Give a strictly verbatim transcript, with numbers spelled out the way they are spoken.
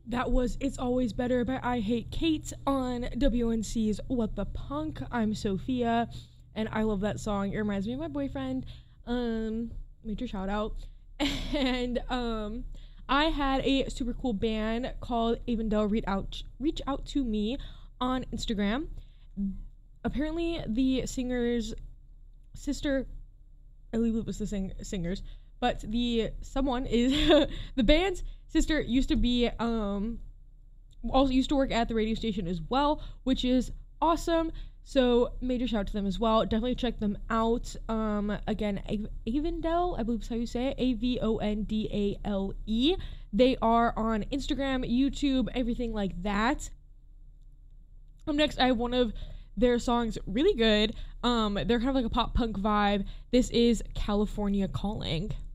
That was It's Always Better by I Hate Kate on W N C's What the Punk. I'm Sophia, and I love that song. It reminds me of my boyfriend. Um, major shout out. And um, I had a super cool band called Avondale Reach Out, Reach Out to Me on Instagram. Apparently, the singer's sister, I believe it was the sing- singers, but the someone is the band's sister used to be um also used to work at the radio station as well, which is awesome. So major shout out to them as well. Definitely check them out. Um again, Av- Avondale, I believe is how you say it. A V O N D A L E. They are on Instagram, YouTube, everything like that. Um next I have one of their songs, really good. Um they're kind of like a pop punk vibe. This is California Calling.